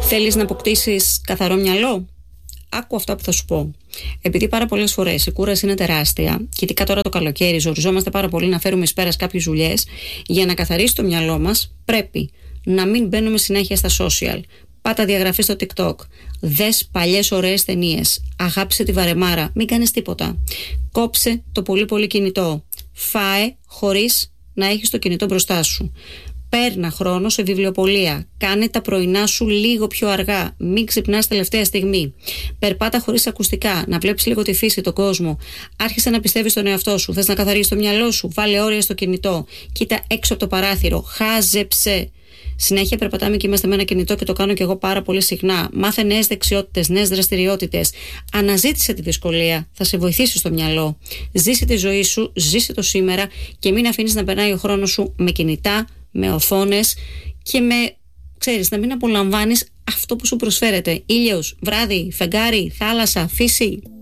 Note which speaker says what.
Speaker 1: Θέλεις να αποκτήσεις καθαρό μυαλό? Άκου αυτά που θα σου πω. Επειδή πάρα πολλές φορές η κούραση είναι τεράστια, και ειδικά τώρα το καλοκαίρι, ζοριζόμαστε πάρα πολύ να φέρουμε εις πέρας κάποιες δουλειές, για να καθαρίσει το μυαλό μας, πρέπει να μην μπαίνουμε συνέχεια στα social. Πάτα διαγραφή στο TikTok. Δες παλιές ωραίες ταινίες. Αγάπησε τη βαρεμάρα. Μην κάνεις τίποτα. Κόψε το πολύ κινητό. Φάε χωρίς να έχεις το κινητό μπροστά σου. Παίρνα χρόνο σε βιβλιοπωλεία. Κάνε τα πρωινά σου λίγο πιο αργά. Μην ξυπνάς τελευταία στιγμή. Περπάτα χωρίς ακουστικά. Να βλέπεις λίγο τη φύση, τον κόσμο. Άρχισε να πιστεύεις στον εαυτό σου. Θες να καθαρίσεις το μυαλό σου? Βάλε όρια στο κινητό. Κοίτα έξω από το παράθυρο. Χάζεψε. Συνέχεια περπατάμε και είμαστε με ένα κινητό, και το κάνω και εγώ πάρα πολύ συχνά. Μάθε νέες δεξιότητες, νέες δραστηριότητες. Αναζήτησε τη δυσκολία. Θα σε βοηθήσει στο μυαλό. Ζήσε τη ζωή σου, ζήσε το σήμερα και μην αφήνεις να περνάει ο χρόνος σου με κινητά, με οθόνες και να μην απολαμβάνεις αυτό που σου προσφέρεται. Ήλιος, βράδυ, φεγγάρι, θάλασσα, φύση.